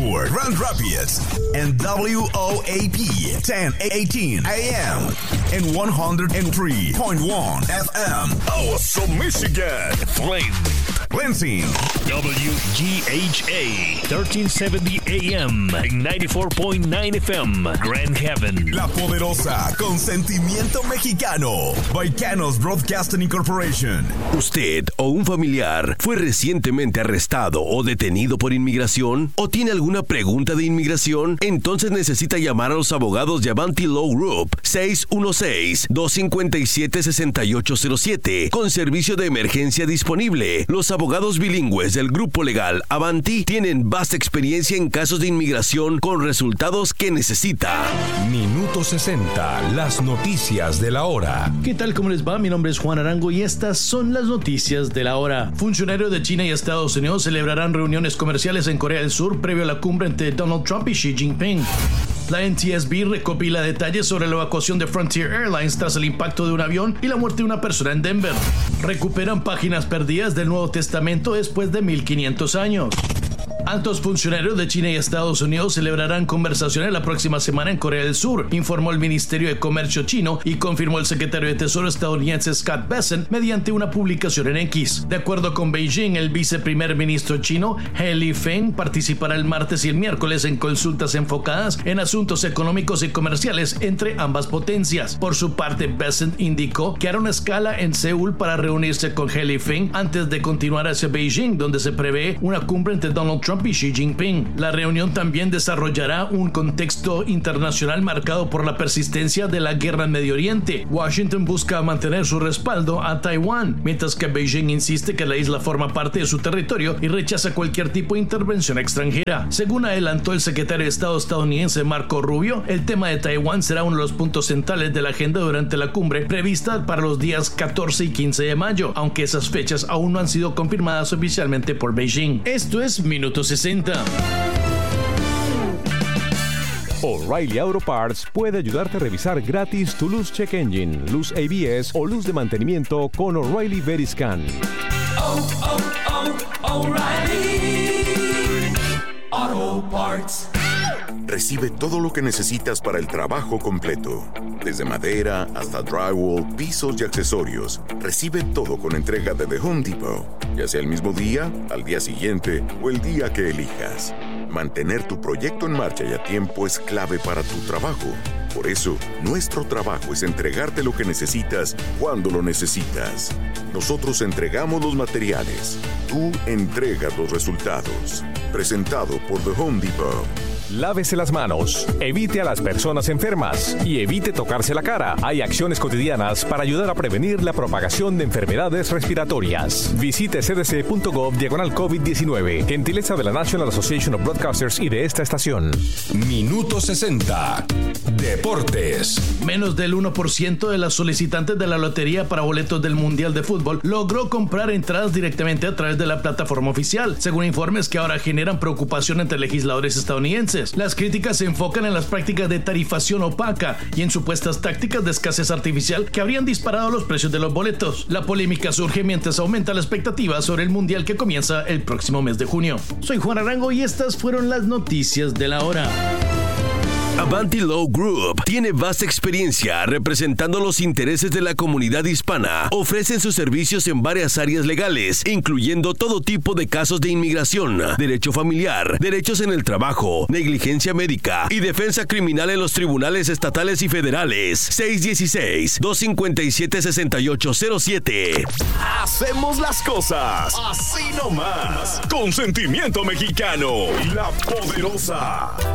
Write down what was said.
Frankfurt, Grand Rapids, and WOAP 1018 AM and 103.1 FM. Awesome, Michigan. Flint, Lansing, WGHA 1370 AM and 94.9 FM, Grand Haven. La Poderosa, con sentimiento mexicano. Baicanos Broadcasting Incorporation. ¿Usted o un familiar fue recientemente arrestado o detenido por inmigración? ¿O tiene alguna pregunta de inmigración? Entonces necesita llamar a los abogados de Avanti Law Group 616-257-6807 con servicio de emergencia disponible. Los abogados bilingües del grupo legal Avanti tienen vasta experiencia en casos de inmigración con resultados que necesita. Minuto 60, las noticias de la hora. ¿Qué tal? ¿Cómo les va? Mi nombre es Juan Arango y estas son las noticias de la hora. Funcionarios de China y Estados Unidos celebrarán reuniones comerciales en Corea del Sur previo a la cumbre entre Donald Trump y Xi Jinping. La NTSB recopila detalles sobre la evacuación de Frontier Airlines tras el impacto de un avión y la muerte de una persona en Denver. Recuperan páginas perdidas del Nuevo Testamento después de 1500 años. Altos funcionarios de China y Estados Unidos celebrarán conversaciones la próxima semana en Corea del Sur, informó el Ministerio de Comercio chino y confirmó el secretario de Tesoro estadounidense Scott Bessent mediante una publicación en X. De acuerdo con Beijing, el viceprimer ministro chino He Lifeng participará el martes y el miércoles en consultas enfocadas en asuntos económicos y comerciales entre ambas potencias. Por su parte, Bessent indicó que hará una escala en Seúl para reunirse con He Lifeng antes de continuar hacia Beijing, donde se prevé una cumbre entre Donald Trump y Xi Jinping. La reunión también desarrollará un contexto internacional marcado por la persistencia de la guerra en Medio Oriente. Washington busca mantener su respaldo a Taiwán, mientras que Beijing insiste que la isla forma parte de su territorio y rechaza cualquier tipo de intervención extranjera. Según adelantó el secretario de Estado estadounidense Marco Rubio, el tema de Taiwán será uno de los puntos centrales de la agenda durante la cumbre prevista para los días 14 y 15 de mayo, aunque esas fechas aún no han sido confirmadas oficialmente por Beijing. Esto es Minuto 60. O'Reilly Auto Parts puede ayudarte a revisar gratis tu luz check engine, luz ABS o luz de mantenimiento con O'Reilly Veriscan. O'Reilly Auto Parts. Recibe todo lo que necesitas para el trabajo completo. Desde madera hasta drywall, pisos y accesorios. Recibe todo con entrega de The Home Depot. Ya sea el mismo día, al día siguiente o el día que elijas. Mantener tu proyecto en marcha y a tiempo es clave para tu trabajo. Por eso, nuestro trabajo es entregarte lo que necesitas cuando lo necesitas. Nosotros entregamos los materiales. Tú entregas los resultados. Presentado por The Home Depot. Lávese las manos, evite a las personas enfermas y evite tocarse la cara. Hay acciones cotidianas para ayudar a prevenir la propagación de enfermedades respiratorias. Visite cdc.gov/COVID-19. Gentileza de la National Association of Broadcasters y de esta estación. Minuto 60, deportes. Menos del 1% de las solicitantes de la lotería para boletos del Mundial de Fútbol logró comprar entradas directamente a través de la plataforma oficial, según informes que ahora generan preocupación entre legisladores estadounidenses. Las críticas se enfocan en las prácticas de tarifación opaca y en supuestas tácticas de escasez artificial que habrían disparado los precios de los boletos. La polémica surge mientras aumenta la expectativa sobre el Mundial que comienza el próximo mes de junio. Soy Juan Arango y estas fueron las noticias de la hora. Avanti Law Group tiene vasta experiencia representando los intereses de la comunidad hispana. Ofrecen sus servicios en varias áreas legales, incluyendo todo tipo de casos de inmigración, derecho familiar, derechos en el trabajo, negligencia médica y defensa criminal en los tribunales estatales y federales. 616-257-6807. Hacemos las cosas así nomás, con sentimiento mexicano. La Poderosa.